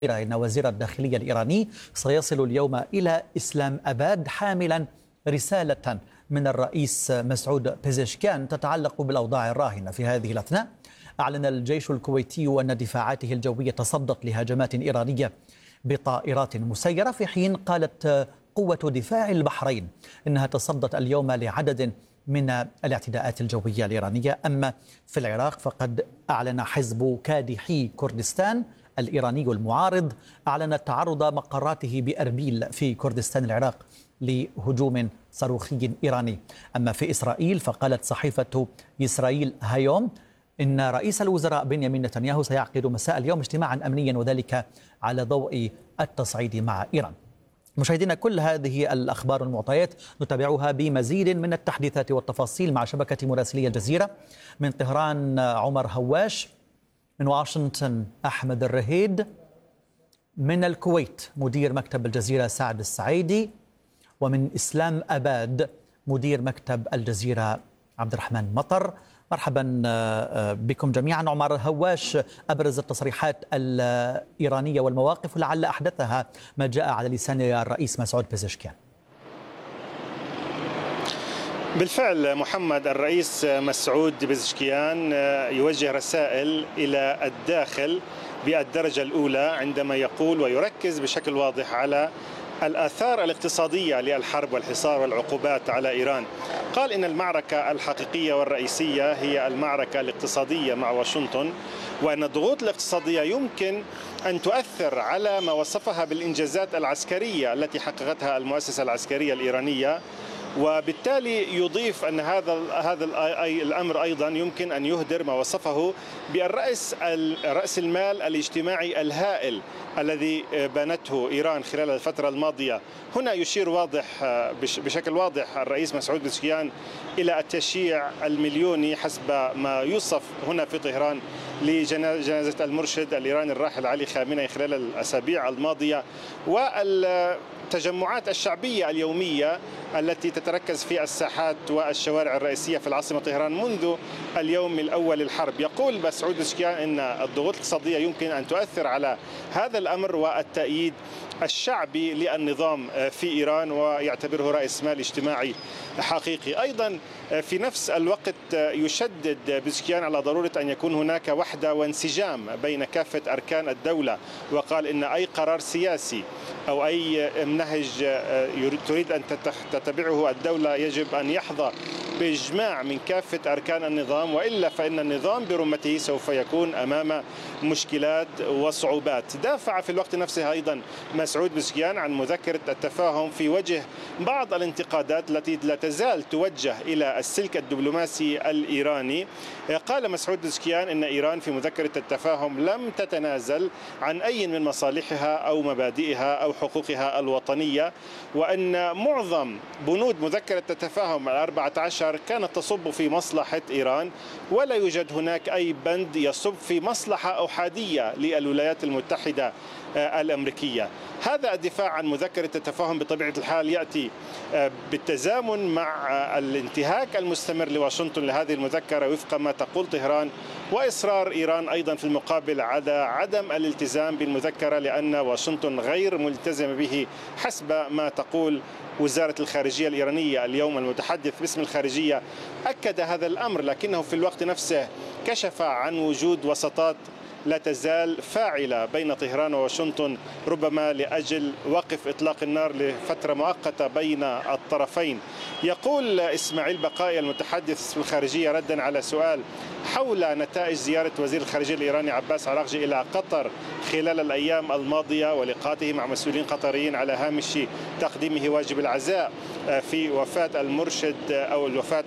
إن وزير الداخلية الإيراني سيصل اليوم إلى إسلام أباد حاملا رسالة من الرئيس مسعود بيزشكيان تتعلق بالأوضاع الراهنة. في هذه الأثناء أعلن الجيش الكويتي أن دفاعاته الجوية تصدت لهجمات إيرانية بطائرات مسيرة، في حين قالت قوة دفاع البحرين إنها تصدت اليوم لعدد من الاعتداءات الجوية الإيرانية. أما في العراق فقد أعلن حزب كادحي كردستان الإيراني المعارض تعرض مقراته بأربيل في كردستان العراق لهجوم صاروخي إيراني. أما في إسرائيل فقالت صحيفة إسرائيل هايوم إن رئيس الوزراء بنيامين نتنياهو سيعقد مساء اليوم اجتماعا أمنيا، وذلك على ضوء التصعيد مع إيران. مشاهدينا، كل هذه الأخبار والمعطيات نتابعها بمزيد من التحديثات والتفاصيل مع شبكة مراسلي الجزيرة. من طهران عمر هواش، من واشنطن أحمد الرهيد، من الكويت مدير مكتب الجزيرة سعد السعيدي، ومن إسلام أباد مدير مكتب الجزيرة عبد الرحمن مطر. مرحبا بكم جميعا. عمر هواش، أبرز التصريحات الإيرانية والمواقف ولعل أحدثها ما جاء على لسان الرئيس مسعود بيزشكيان. بالفعل محمد، الرئيس مسعود بيزشكيان يوجه رسائل إلى الداخل بالدرجة الأولى عندما يقول ويركز بشكل واضح على الآثار الاقتصادية للحرب والحصار والعقوبات على إيران. قال إن المعركة الحقيقية والرئيسية هي المعركة الاقتصادية مع واشنطن، وأن الضغوط الاقتصادية يمكن أن تؤثر على ما وصفها بالإنجازات العسكرية التي حققتها المؤسسة العسكرية الإيرانية، وبالتالي يضيف أن هذا الأمر أيضا يمكن أن يهدر ما وصفه بالرأس المال الاجتماعي الهائل الذي بنته إيران خلال الفترة الماضية. هنا يشير بشكل واضح الرئيس مسعود بيزشكيان إلى التشييع المليوني حسب ما يوصف هنا في طهران لجنازة المرشد الإيراني الراحل علي خامنئي خلال الأسابيع الماضية، والتجمعات الشعبية اليومية التي تتركز في الساحات والشوارع الرئيسية في العاصمة طهران منذ اليوم الأول للحرب. يقول مسعود بيزشكيان أن الضغوط الاقتصادية يمكن أن تؤثر على هذا الأمر والتأييد الشعبي للنظام في إيران، ويعتبره رأس مال اجتماعي حقيقي. أيضا في نفس الوقت يشدد بيزشكيان على ضرورة أن يكون هناك وحدة وانسجام بين كافة أركان الدولة، وقال إن أي قرار سياسي أو أي نهج تريد أن تتبعه الدولة يجب أن يحظى بإجماع من كافة أركان النظام، وإلا فإن النظام برمته سوف يكون أمام مشكلات وصعوبات. دافع في الوقت نفسه أيضا مسعود بيزشكيان عن مذكرة التفاهم في وجه بعض الانتقادات التي لا تزال توجه إلى السلك الدبلوماسي الإيراني. قال مسعود بيزشكيان إن إيران في مذكرة التفاهم لم تتنازل عن أي من مصالحها أو مبادئها أو حقوقها الوطنية، وأن معظم بنود مذكرة التفاهم 14 كانت تصب في مصلحة إيران، ولا يوجد هناك أي بند يصب في مصلحة أحادية للولايات المتحدة الأمريكية. هذا الدفاع عن مذكرة التفاهم بطبيعة الحال يأتي بالتزامن مع الانتهاك المستمر لواشنطن لهذه المذكرة وفق ما تقول طهران، وإصرار إيران أيضا في المقابل على عدم الالتزام بالمذكرة لأن واشنطن غير ملتزمة به حسب ما تقول وزارة الخارجية الإيرانية. اليوم المتحدث باسم الخارجية أكد هذا الأمر، لكنه في الوقت نفسه كشف عن وجود وساطات لا تزال فاعلة بين طهران وواشنطن، ربما لأجل وقف إطلاق النار لفترة مؤقتة بين الطرفين. يقول إسماعيل بقائي المتحدث في الخارجية ردا على سؤال حول نتائج زيارة وزير الخارجية الإيراني عباس عراقجي إلى قطر خلال الأيام الماضية ولقاءاته مع مسؤولين قطريين على هامش تقديمه واجب العزاء في وفاة المرشد أو الوفاة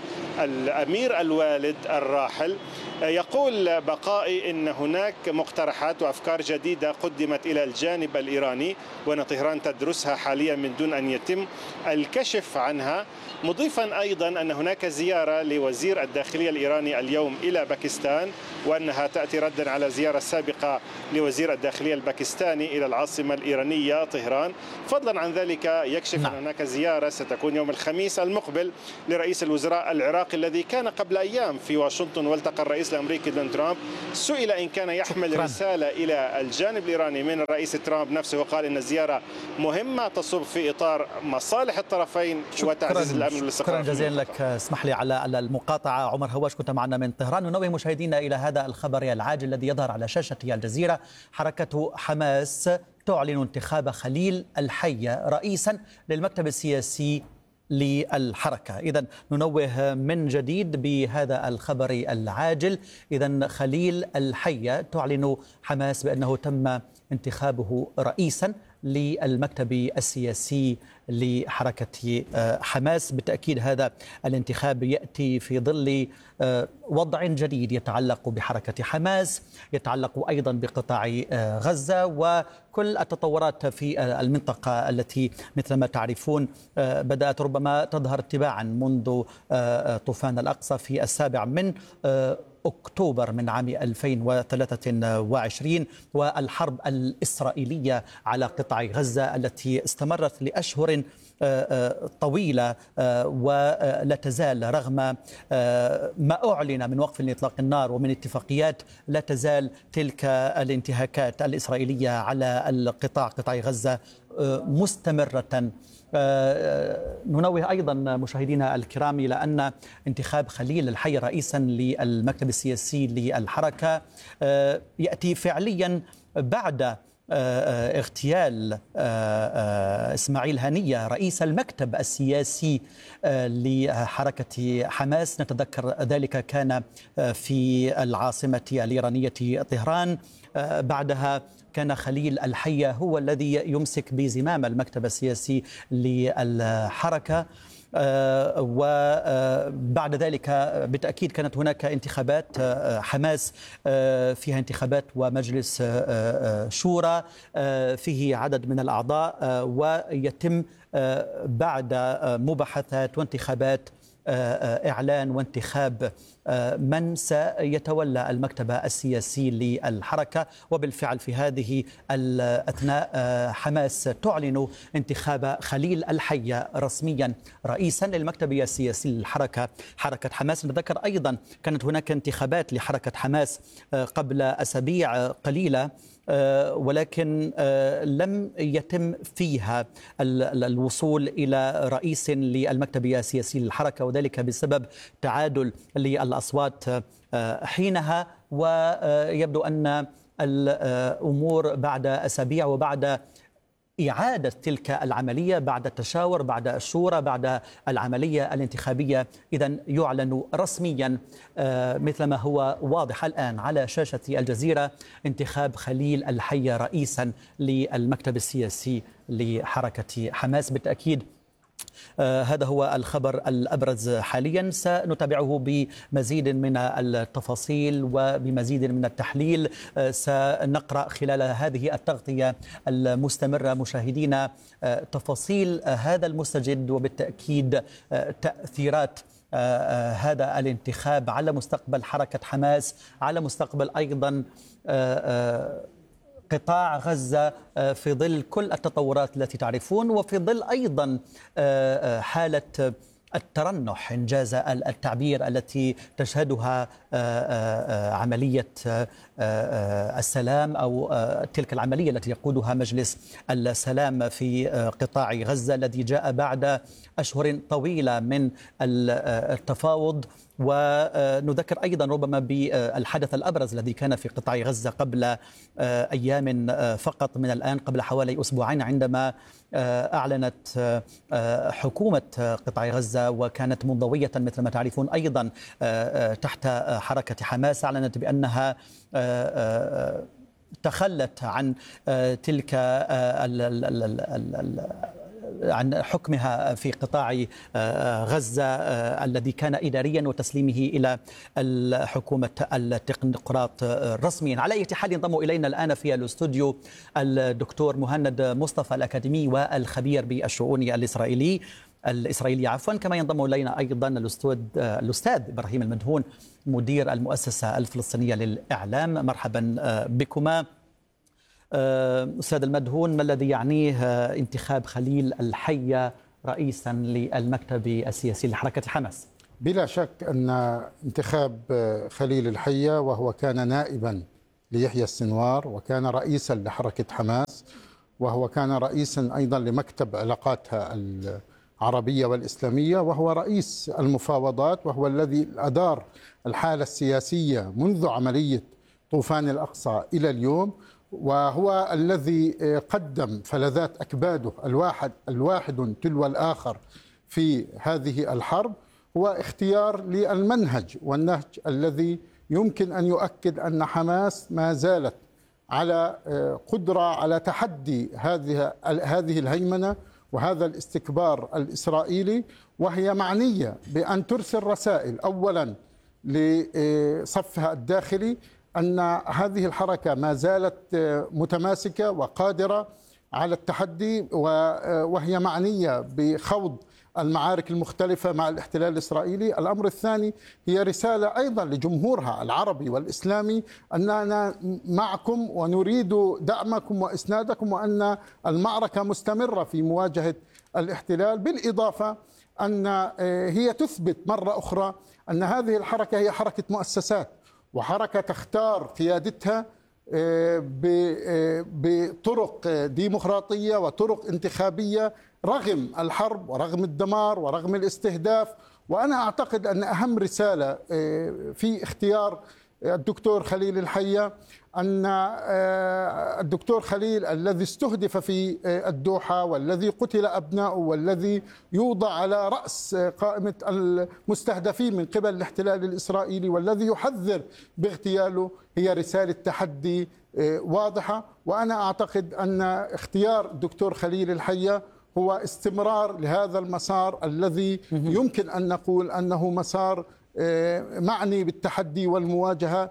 الأمير الوالد الراحل. يقول بقائي إن هناك مقترحات وأفكار جديدة قدمت إلى الجانب الإيراني، وأن طهران تدرسها حاليا من دون أن يتم الكشف عنها، مضيفا أيضا أن هناك زيارة لوزير الداخلية الإيراني اليوم إلى باكستان، وأنها تأتي ردا على زيارة سابقة لوزير الداخلية الباكستاني إلى العاصمة الإيرانية طهران. فضلا عن ذلك يكشف أن هناك زيارة ستكون يوم الخميس المقبل لرئيس الوزراء العراقي الذي كان قبل أيام في واشنطن، والتقى الرئيس الرئيس الأمريكي دونالد ترامب. سئل إن كان يحمل رسالة إلى الجانب الإيراني من الرئيس ترامب نفسه، وقال إن الزيارة مهمة تصب في إطار مصالح الطرفين وتعزيز الأمن والاستقرار. شكرا جزيلا لك. اسمح لي على المقاطعة. عمر هواش كنت معنا من طهران. ننوه مشاهدينا إلى هذا الخبر العاجل الذي يظهر على شاشة الجزيرة. حركة حماس تعلن انتخاب خليل الحية رئيسا للمكتب السياسي للحركة. إذن ننوه من جديد بهذا الخبر العاجل. إذن خليل الحية تعلن حماس بأنه تم انتخابه رئيسا للمكتب السياسي لحركة حماس. بالتأكيد هذا الانتخاب يأتي في ظل وضع جديد يتعلق بحركة حماس، يتعلق أيضا بقطاع غزة وكل التطورات في المنطقة التي مثل ما تعرفون بدأت ربما تظهر تباعا منذ طوفان الأقصى في 7 من أكتوبر من عام 2023 والحرب الإسرائيلية على قطاع غزة التي استمرت لأشهر طويلة ولا تزال رغم ما أعلن من وقف لإطلاق النار ومن اتفاقيات، لا تزال تلك الانتهاكات الإسرائيلية على قطاع غزة مستمرة. ننوه أيضا مشاهدينا الكرام إلى أن انتخاب خليل الحي رئيسا للمكتب السياسي للحركة يأتي فعليا بعد اغتيال إسماعيل هنية رئيس المكتب السياسي لحركة حماس. نتذكر ذلك كان في العاصمة الإيرانية طهران. بعدها كان خليل الحية هو الذي يمسك بزمام المكتب السياسي للحركة. وبعد ذلك بالتأكيد كانت هناك انتخابات حماس، فيها انتخابات ومجلس شورى فيه عدد من الأعضاء، ويتم بعد مباحثات وانتخابات إعلان وانتخاب من سيتولى المكتب السياسي للحركة. وبالفعل في هذه الأثناء حماس تعلن انتخاب خليل الحية رسميا رئيسا للمكتب السياسي للحركة، حركة حماس. نتذكر أيضا كانت هناك انتخابات لحركة حماس قبل أسابيع قليلة، ولكن لم يتم فيها الوصول إلى رئيس للمكتب السياسي للحركة، وذلك بسبب تعادل للأصوات حينها. ويبدو أن الأمور بعد أسابيع وبعد إعادة تلك العملية، بعد التشاور، بعد الشورى، بعد العملية الانتخابية، إذن يعلن رسميا مثل ما هو واضح الآن على شاشة الجزيرة انتخاب خليل الحية رئيسا للمكتب السياسي لحركة حماس. بالتأكيد هذا هو الخبر الأبرز حاليا. سنتابعه بمزيد من التفاصيل وبمزيد من التحليل. سنقرأ خلال هذه التغطية المستمرة مشاهدينا تفاصيل هذا المستجد وبالتأكيد تأثيرات هذا الانتخاب على مستقبل حركة حماس، على مستقبل أيضا قطاع غزة في ظل كل التطورات التي تعرفون، وفي ظل أيضا حالة الترنح إنجاز التعبير التي تشهدها عملية السلام أو تلك العملية التي يقودها مجلس السلام في قطاع غزة الذي جاء بعد أشهر طويلة من التفاوض. ونذكر أيضا ربما بالحدث الأبرز الذي كان في قطاع غزة قبل أيام فقط من الآن، قبل حوالي أسبوعين، عندما أعلنت حكومة قطاع غزة وكانت منضوية مثل ما تعرفون أيضا تحت حركة حماس، أعلنت بأنها تخلت عن تلك عن حكمها في قطاع غزة الذي كان إداريا وتسليمه إلى الحكومة التكنقراط رسميا. على أي حال ينضم إلينا الآن في الاستوديو الدكتور مهند مصطفى الأكاديمي والخبير بالشؤون الإسرائيلية كما ينضم إلينا أيضا الأستاذ إبراهيم المدهون مدير المؤسسة الفلسطينية للإعلام. مرحبا بكما. أستاذ المدهون، ما الذي يعنيه انتخاب خليل الحية رئيسا للمكتب السياسي لحركة حماس؟ بلا شك أن انتخاب خليل الحية، وهو كان نائبا ليحيى السنوار، وكان رئيسا لحركة حماس، وهو كان رئيسا أيضا لمكتب علاقاتها العربية والإسلامية، وهو رئيس المفاوضات، وهو الذي أدار الحالة السياسية منذ عملية طوفان الأقصى إلى اليوم، وهو الذي قدم فلذات أكباده الواحد تلو الآخر في هذه الحرب. هو اختيار للمنهج والنهج الذي يمكن أن يؤكد أن حماس ما زالت على قدرة على تحدي هذه الهيمنة وهذا الاستكبار الإسرائيلي، وهي معنية بأن ترسل رسائل أولا لصفها الداخلي أن هذه الحركة ما زالت متماسكة وقادرة على التحدي، وهي معنية بخوض المعارك المختلفة مع الاحتلال الإسرائيلي. الأمر الثاني هي رسالة أيضا لجمهورها العربي والإسلامي أننا معكم ونريد دعمكم وإسنادكم، وأن المعركة مستمرة في مواجهة الاحتلال، بالإضافة أن هي تثبت مرة أخرى أن هذه الحركة هي حركة مؤسسات، وحركة تختار قيادتها بطرق ديمقراطية وطرق انتخابية رغم الحرب ورغم الدمار ورغم الاستهداف. وأنا أعتقد أن أهم رسالة في اختيار الدكتور خليل الحية أن الدكتور خليل الذي استهدف في الدوحة، والذي قتل أبناؤه، والذي يوضع على رأس قائمة المستهدفين من قبل الاحتلال الإسرائيلي، والذي يحذر باغتياله، هي رسالة تحدي واضحة. وأنا أعتقد أن اختيار الدكتور خليل الحية هو استمرار لهذا المسار الذي يمكن أن نقول أنه مسار معني بالتحدي والمواجهة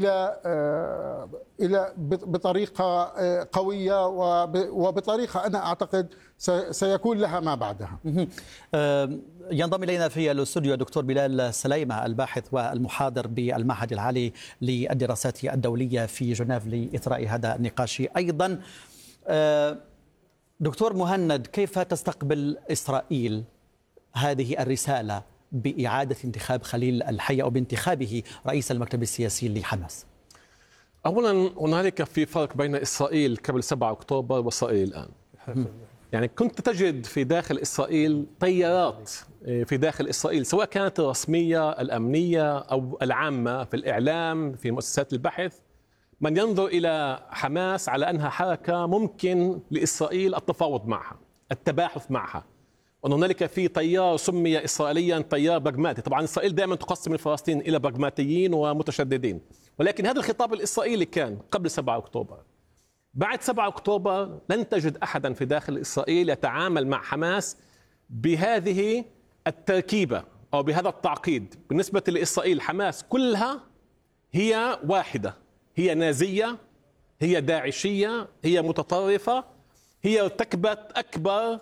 إلى بطريقة قوية، وبطريقة أنا أعتقد سيكون لها ما بعدها. ينضم إلينا في الاستوديو دكتور بلال سليمة، الباحث والمحاضر بالمعهد العالي للدراسات الدولية في جنيف لإثراء هذا النقاش أيضا. دكتور مهند، كيف تستقبل إسرائيل هذه الرسالة بإعادة انتخاب خليل الحية أو بانتخابه رئيس المكتب السياسي لحماس؟ أولا هنالك في فرق بين إسرائيل قبل 7 أكتوبر وإسرائيل الآن. يعني كنت تجد في داخل إسرائيل طيارات في داخل إسرائيل، سواء كانت الرسمية الأمنية أو العامة في الإعلام في مؤسسات البحث، من ينظر إلى حماس على أنها حركة ممكن لإسرائيل التفاوض معها، التباحث معها، وأن هنالك في طيار سمي إسرائيليا طيار براغماتي. طبعا إسرائيل دائما تقسم الفلسطينيين إلى براغماتيين ومتشددين، ولكن هذا الخطاب الإسرائيلي كان قبل 7 أكتوبر. بعد 7 أكتوبر لن تجد أحدا في داخل إسرائيل يتعامل مع حماس بهذه التركيبة أو بهذا التعقيد. بالنسبة لإسرائيل حماس كلها هي واحدة، هي نازية، هي داعشية، هي متطرفة، هي ارتكبت أكبر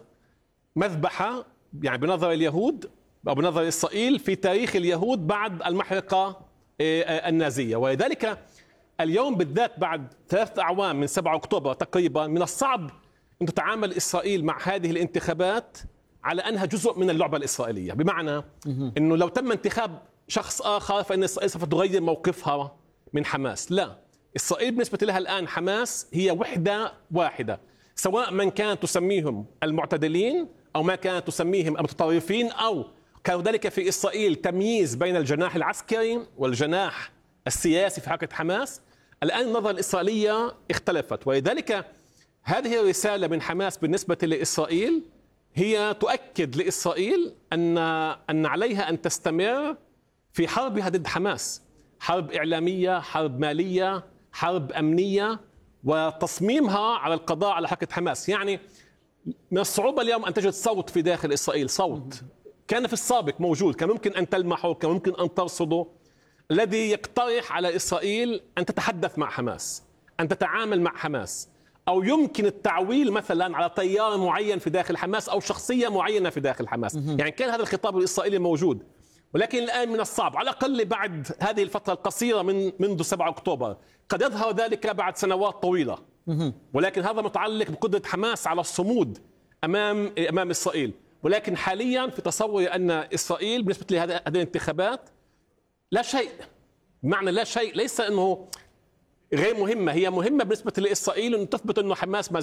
مذبحة يعني بنظر اليهود أو بنظر إسرائيل في تاريخ اليهود بعد المحرقة النازية. ولذلك اليوم بالذات بعد 3 أعوام من 7 أكتوبر تقريبا، من الصعب أن تتعامل إسرائيل مع هذه الانتخابات على أنها جزء من اللعبة الإسرائيلية، بمعنى أنه لو تم انتخاب شخص آخر فإن إسرائيل سوف تغير موقفها من حماس. لا، إسرائيل بالنسبة لها الآن حماس هي وحدة واحدة، سواء من كانت تسميهم المعتدلين أو ما كانت تسميهم المتطرفين، أو كان ذلك في إسرائيل تمييز بين الجناح العسكري والجناح السياسي في حركة حماس. الآن النظرة الإسرائيلية اختلفت، ولذلك هذه الرسالة من حماس بالنسبة لإسرائيل هي تؤكد لإسرائيل أن عليها أن تستمر في حربها ضد حماس، حرب إعلامية، حرب مالية، حرب أمنية، وتصميمها على القضاء على حركة حماس. يعني من الصعوبة اليوم أن تجد صوت في داخل إسرائيل، صوت كان في السابق موجود، كان ممكن أن تلمحه، كان ممكن أن ترصده، الذي يقترح على إسرائيل أن تتحدث مع حماس، أن تتعامل مع حماس، أو يمكن التعويل مثلا على تيار معين في داخل حماس أو شخصية معينة في داخل حماس. يعني كان هذا الخطاب الإسرائيلي موجود، ولكن الآن من الصعب على الأقل بعد هذه الفترة القصيرة منذ 7 أكتوبر، قد يظهر ذلك بعد سنوات طويلة، ولكن هذا متعلق بقدرة حماس على الصمود أمام إسرائيل. ولكن حاليا في تصوري أن إسرائيل بالنسبة لهذه الانتخابات لا شيء. معنى لا شيء ليس أنه غير مهمة، هي مهمة بالنسبة لإسرائيل أن تثبت أنه حماس ما